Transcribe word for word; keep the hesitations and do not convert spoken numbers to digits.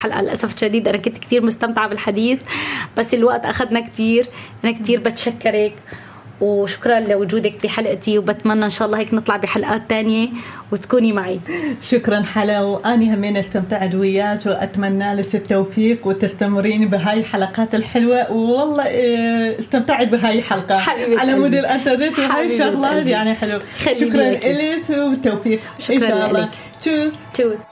حلقة للأسف الشديد أنا كنت كتير مستمتعة بالحديث، بس الوقت أخذنا كتير. أنا كتير بتشكرك وشكرا لوجودك بحلقتي، وبتمنى إن شاء الله هيك نطلع بحلقات تانية وتكوني معي. شكرا حلا، وأني همين استمتعت وياك وأتمنى لك التوفيق وتستمرين بهاي الحلقات الحلوة. والله استمتعت بهاي الحلقة على مود الانترنت وهاي الشغلات يعني حلو. شكرا لك والتوفيق إن شاء الله. تشوز تشوز.